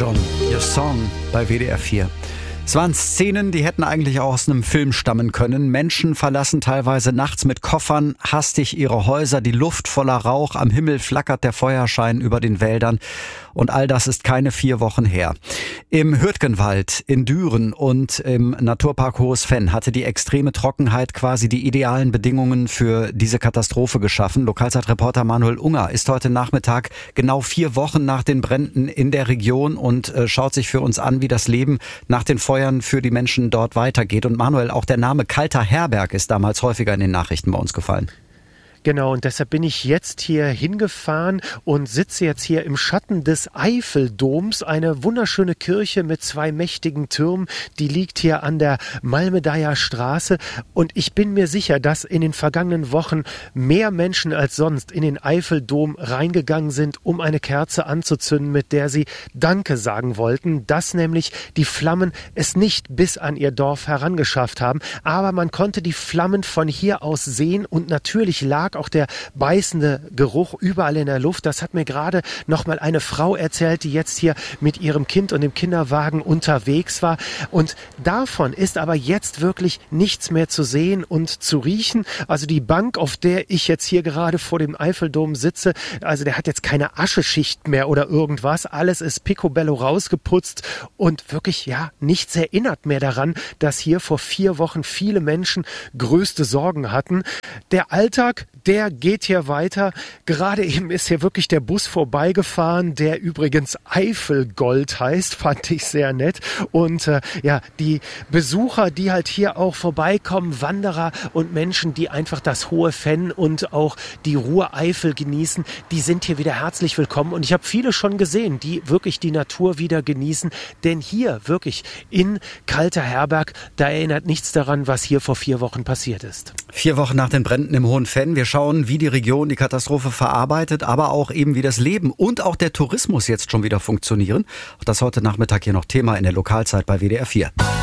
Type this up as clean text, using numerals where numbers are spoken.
John, Your Song bei WDR 4. Es waren Szenen, die hätten eigentlich auch aus einem Film stammen können. Menschen verlassen teilweise nachts mit Koffern hastig ihre Häuser, die Luft voller Rauch, am Himmel flackert der Feuerschein über den Wäldern. Und all das ist keine 4 Wochen her. Im Hürtgenwald, in Düren und im Naturpark Hohes Venn hatte die extreme Trockenheit quasi die idealen Bedingungen für diese Katastrophe geschaffen. Lokalzeitreporter Manuel Unger ist heute Nachmittag genau 4 Wochen nach den Bränden in der Region und schaut sich für uns an, wie das Leben nach den Feuern für die Menschen dort weitergeht. Und Manuel, auch der Name Kalter Herberg ist damals häufiger in den Nachrichten bei uns gefallen. Genau, und deshalb bin ich jetzt hier hingefahren und sitze jetzt hier im Schatten des Eiffeldoms. Eine wunderschöne Kirche mit 2 mächtigen Türmen, die liegt hier an der Malmedeier Straße. Und ich bin mir sicher, dass in den vergangenen Wochen mehr Menschen als sonst in den Eiffeldom reingegangen sind, um eine Kerze anzuzünden, mit der sie Danke sagen wollten, dass nämlich die Flammen es nicht bis an ihr Dorf herangeschafft haben. Aber man konnte die Flammen von hier aus sehen und natürlich lag auch der beißende Geruch überall in der Luft. Das hat mir gerade noch mal eine Frau erzählt, die jetzt hier mit ihrem Kind und dem Kinderwagen unterwegs war. Und davon ist aber jetzt wirklich nichts mehr zu sehen und zu riechen. Also die Bank, auf der ich jetzt hier gerade vor dem Eiffeldom sitze, also der hat jetzt keine Ascheschicht mehr oder irgendwas. Alles ist picobello rausgeputzt und wirklich, ja, nichts erinnert mehr daran, dass hier vor 4 Wochen viele Menschen größte Sorgen hatten. Der Alltag, der geht hier weiter. Gerade eben ist hier wirklich der Bus vorbeigefahren, der übrigens Eifelgold heißt, fand ich sehr nett. Und die Besucher, die halt hier auch vorbeikommen, Wanderer und Menschen, die einfach das Hohe Venn und auch die Ruhr-Eifel genießen, die sind hier wieder herzlich willkommen. Und ich habe viele schon gesehen, die wirklich die Natur wieder genießen. Denn hier wirklich in Kalter Herberg, da erinnert nichts daran, was hier vor 4 Wochen passiert ist. 4 Wochen nach den Bränden im Hohen Venn. Wir schauen, wie die Region die Katastrophe verarbeitet, aber auch eben, wie das Leben und auch der Tourismus jetzt schon wieder funktionieren. Auch das heute Nachmittag hier noch Thema in der Lokalzeit bei WDR 4.